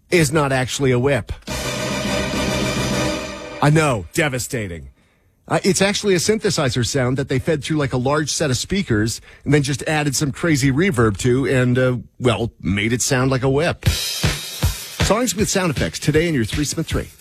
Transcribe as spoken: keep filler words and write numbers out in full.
is not actually a whip. I know, devastating. Uh, it's actually a synthesizer sound that they fed through like a large set of speakers and then just added some crazy reverb to and, uh, well, made it sound like a whip. Songs with sound effects today in your Three Smith Three.